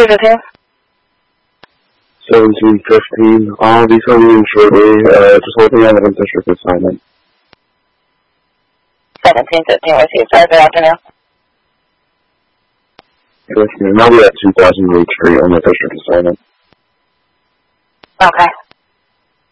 1715. 1715. I'll be coming in shortly. Just holding evidence district assignment. 1715 with you, sir. Good afternoon. Good afternoon. I'll be at 2000 Reed Street on the district assignment. Okay.